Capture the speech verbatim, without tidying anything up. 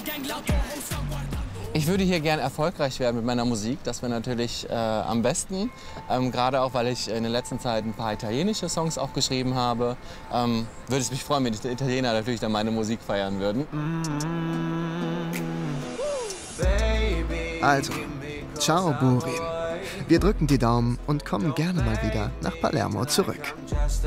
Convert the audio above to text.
Ich würde hier gern erfolgreich werden mit meiner Musik. Das wäre natürlich äh, am besten. Ähm, Gerade auch, weil ich in der letzten Zeit ein paar italienische Songs auch geschrieben habe. Ähm, würde es mich freuen, wenn die Italiener natürlich dann meine Musik feiern würden. Also, ciao Burin. Wir drücken die Daumen und kommen gerne mal wieder nach Palermo zurück.